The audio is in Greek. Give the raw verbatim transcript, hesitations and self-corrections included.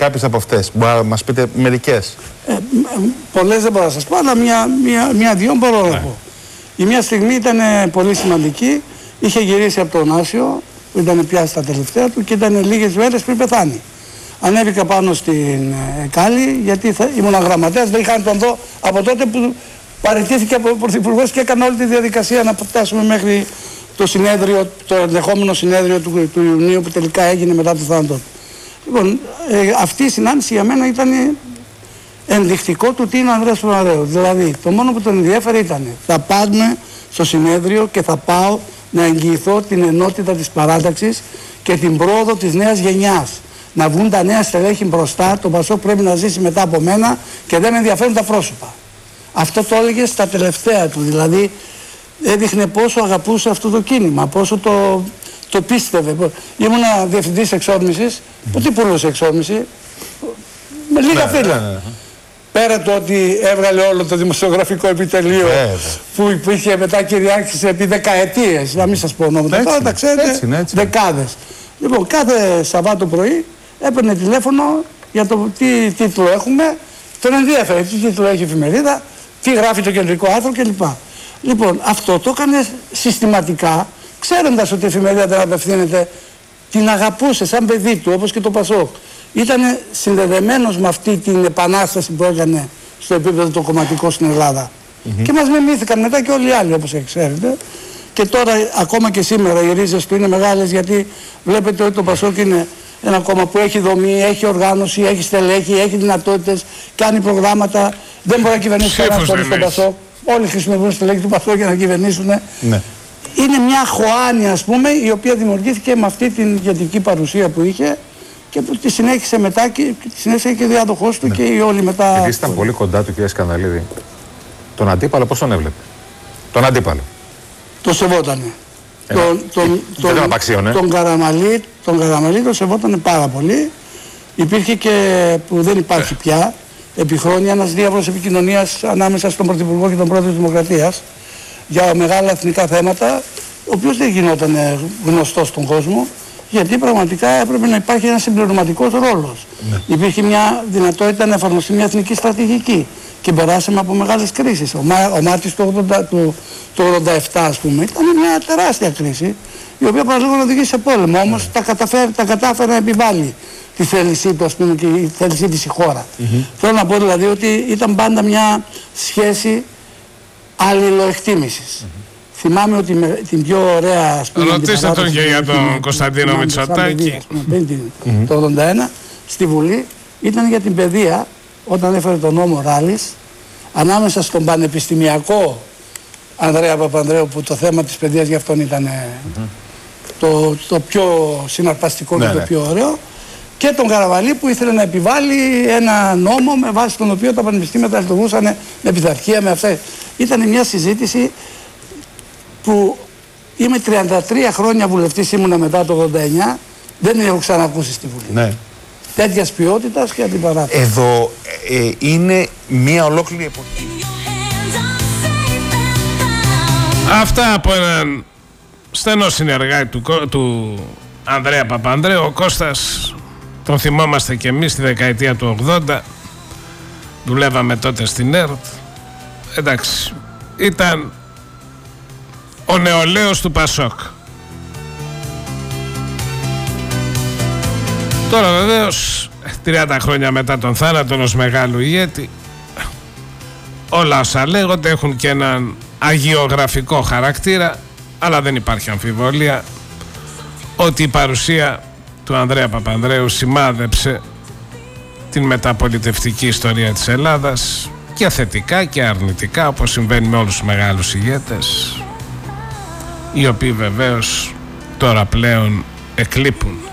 κάποιες από αυτές, μπορείτε να μας πείτε μερικές? Ε, πολλές δεν μπορώ να σας πω, αλλά μία-δύο μία, μπορώ να πω. Η μία στιγμή ήταν πολύ σημαντική, είχε γυρίσει από τον Άσιο, που ήταν πια στα τελευταία του και ήταν λίγες μέρες πριν πεθάνει. Ανέβηκα πάνω στην ε, Κάλλη, γιατί θα, ήμουν γραμματέας, δεν είχα να τον δω από τότε που παραιτήθηκε από τον Πρωθυπουργός και έκανα όλη τη διαδικασία να φτάσουμε μέχρι το συνέδριο, το ενδεχόμενο συνέδριο του, του Ιουνίου που τελικά έγινε μετά το θάνατο του. Λοιπόν, ε, αυτή η συνάντηση για μένα ήταν ενδεικτικό του τι είναι ο Ανδρέας Παπανδρέου. Δηλαδή, το μόνο που τον ενδιέφερε ήταν θα πάμε στο συνέδριο και θα πάω να εγγυηθώ την ενότητα της παράταξης και την πρόοδο της νέας γενιάς. Να βγουν τα νέα στελέχη μπροστά, το Πασόκ πρέπει να ζήσει μετά από μένα και δεν με ενδιαφέρουν τα πρόσωπα. Αυτό το έλεγε στα τελευταία του, δηλαδή έδειχνε πόσο αγαπούσε αυτό το κίνημα, πόσο το, το πίστευε. Ήμουνα διευθυντής εξόρμησης, mm. που τι πουλούσε εξόρμηση, με λίγα ναι, φύλλα. Ναι, ναι. Πέρα το ότι έβγαλε όλο το δημοσιογραφικό επιτελείο yeah, που υπήρχε μετά κυριάρχησε επί δεκαετίες, να μην σας πω ονόματα, τώρα τα ξέρετε, έτσι, έτσι. δεκάδες. Λοιπόν, κάθε Σαββάτο πρωί έπαιρνε τηλέφωνο για το τι τίτλο έχουμε, τον ενδιαφέρε, τι τίτλο έχει η εφημερίδα, τι γράφει το κεντρικό άρθρο κλπ. Λοιπόν, αυτό το έκανε συστηματικά, ξέροντας ότι η εφημερίδα δεν απευθύνεται, την αγαπούσε σαν παιδί του, όπως και το Πασόκ. Ήταν συνδεδεμένος με αυτή την επανάσταση που έκανε στο επίπεδο το κομματικό στην Ελλάδα. Mm-hmm. Και μας μιμήθηκαν μετά και όλοι οι άλλοι, όπως ξέρετε. Και τώρα, ακόμα και σήμερα, οι ρίζες του είναι μεγάλες, γιατί βλέπετε ότι το Πασόκ είναι ένα κόμμα που έχει δομή, έχει οργάνωση, έχει στελέχη, έχει δυνατότητες, κάνει προγράμματα. Δεν μπορεί να κυβερνήσει κανένας χωρίς τον Πασόκ. Όλοι χρησιμοποιούν στελέχη του Πασόκ για να κυβερνήσουν. Ναι. Είναι μια χωάνια, ας πούμε, η οποία δημιουργήθηκε με αυτή την ηγετική παρουσία που είχε και που τη συνέχισε μετά και τη συνέχισε και ο διάδοχός του ναι. και οι όλοι μετά. Επειδή ήταν πολύ κοντά του, κύριε Σκανδαλίδη, τον αντίπαλο πώς τον έβλεπε? Τον αντίπαλο. Το σεβότανε. Ε, τον, τον, τον, τον, απαξίωνε. τον Καραμαλή τον Καραμαλή τον σεβότανε πάρα πολύ. Υπήρχε και που δεν υπάρχει πια επί χρόνια ένας διάβολος επικοινωνίας ανάμεσα στον Πρωθυπουργό και τον Πρόεδρο της Δημοκρατίας για μεγάλα εθνικά θέματα, ο οποίος δεν γινόταν γνωστός στον κόσμο, γιατί πραγματικά έπρεπε να υπάρχει ένας συμπληρωματικός ρόλος. Ναι. Υπήρχε μια δυνατότητα να εφαρμοστεί μια εθνική στρατηγική και περάσαμε από μεγάλες κρίσεις. Ο, Μά, ο Μάρτης του ογδόντα, του, του ογδόντα επτά, ας πούμε, ήταν μια τεράστια κρίση, η οποία παραλίγο να οδηγήσει σε πόλεμο. Όμως ναι. τα, καταφέρει, τα κατάφερε να επιβάλλει τη θέλησή του, ας πούμε, και η θέλησή της η χώρα. Mm-hmm. Θέλω να πω δηλαδή ότι ήταν πάντα μια σχέση αλληλοεκτίμησης. Mm-hmm. Θυμάμαι ότι με την πιο ωραία, ας πούμε, ρωτήστε τον και για τον Κωνσταντίνο Μητσοτάκη. Το ογδόντα ένα στη Βουλή ήταν για την παιδεία, όταν έφερε τον νόμο Ράλης, ανάμεσα στον πανεπιστημιακό Ανδρέα Παπανδρέου, που το θέμα της παιδείας για αυτόν ήταν mm-hmm. το, το πιο συναρπαστικό ναι, και το πιο ωραίο, και τον Καραβαλή που ήθελε να επιβάλλει ένα νόμο με βάση τον οποίο τα πανεπιστήμια τα λειτουργούσαν με πειθαρχία, με αυτά. Ήταν μια συζήτηση που είμαι τριάντα τρία χρόνια βουλευτής, ήμουνα μετά το ογδόντα εννιά, δεν την έχω ξανακούσει στη Βουλή. Ναι. Τέτοιας ποιότητας και αντιπαράθεση. Εδώ ε, είναι μια ολόκληρη εποχή. Αυτά από έναν στενό συνεργάτη του, του Ανδρέα Παπανδρέου. Ο Κώστας τον θυμόμαστε και εμείς στη δεκαετία του ογδόντα. Δουλεύαμε τότε στην ΕΡΤ. Εντάξει, ήταν ο νεολαίος του Πασόκ. Τώρα βεβαίως τριάντα χρόνια μετά τον θάνατο ενός μεγάλου ηγέτη, όλα όσα λέγονται έχουν και έναν αγιογραφικό χαρακτήρα, αλλά δεν υπάρχει αμφιβολία ότι η παρουσία του Ανδρέα Παπανδρέου σημάδεψε την μεταπολιτευτική ιστορία της Ελλάδας και θετικά και αρνητικά, όπως συμβαίνει με όλους τους μεγάλους ηγέτες, οι οποίοι βεβαίως τώρα πλέον εκλείπουν.